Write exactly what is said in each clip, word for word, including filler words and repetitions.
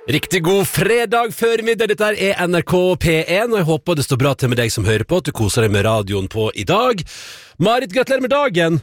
Riktig god fredag formiddag, dette her er N R K P en, og jeg håper det står bra til med deg som hører på, at du koser deg med radioen på i dag. Marit, gratulerer med dagen!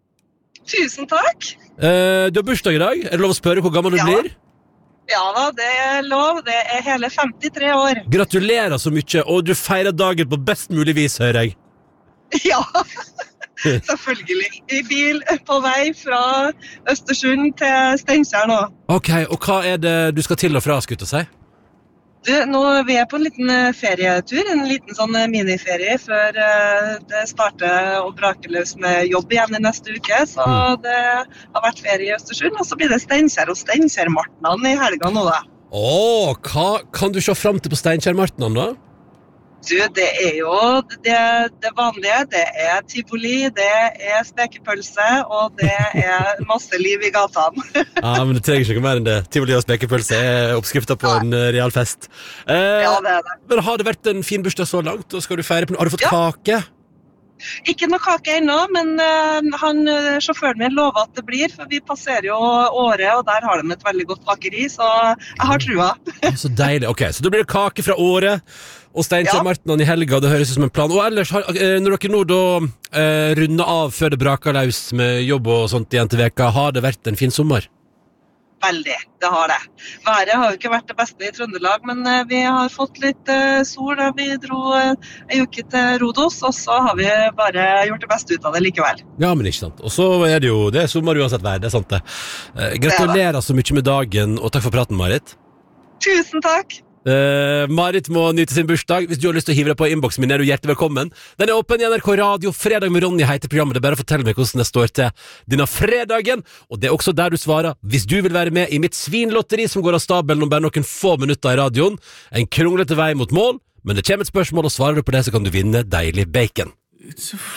Tusen takk! Uh, du har bursdag i dag, er det lov å spørre hvor gammel du ja. blir? Ja da, det er lov, det er hele femtitre år. Gratulerer så mye, og du feirer dagen på best mulig vis, hører jeg. Ja, selvfølgelig. I bil på vei fra Østersund til Steinkjer nå. Ok, og hva er det du skal til og fra, skulle jeg si? Du, nå er vi på en liten ferietur, en liten sånn miniferie før det starter å brake løs med jobb igjen i neste uke. Så mm. det har vært ferie i Østersund, og så blir det Steinkjer og Steinkjermartnan i helga nå da. Åh, hva kan du se frem til på Steinkjermartnan da? Du, det er jo det, det vanlige, det er tivoli, det er spekepølse, og det er masse liv i gatene. Ja, men det trenger ikke mer enn det. Tivoli og spekepølse er oppskriftet på ja. en real fest. Eh, ja, det er det. Men har det vært en fin bursdag så langt, og skal du feire på noe? Har du fått ja. kake? Ikke noe kake ennå, men uh, han, sjåføren min lover at det blir, for vi passerer jo året, og der har de et veldig godt bakeri, så jeg har trua. Så deilig. Ok, så da blir det kake fra året, og Steinkjermartnan ja. i helga, det høres ut som en plan. Og ellers, har, når dere nå da eh, runder av før det braker løs med jobb og sånt igjen til veka, har det vært en fin sommer? Veldig, det har det. Været har jo ikke vært det beste i Trøndelag, men uh, vi har fått litt uh, sol da vi dro uh, en uke til Rodos, og så har vi bare gjort det beste ut av det likevel. Ja, men ikke sant. Og så er det jo, det er sommer uansett vær, det er sant det. Uh, gratulerer det det. Så mye med dagen, og takk for praten, Marit. Tusen takk! Uh, Marit må nyte sin bursdag. Hvis du har lyst til å hive deg på inboxen min, er du hjertelig velkommen. Den er åpen i N R K Radio. Fredag med Ronny heter programmet. Det er bare å fortelle meg hvordan det står til denne fredagen. Og det er også der du svarer hvis du vil være med i mitt svinlotteri som går av stabelen om bare noen få minutter i radioen. En kronglete vei mot mål, men det kommer et spørsmål, og svarer du på det så kan du vinne deilig bacon.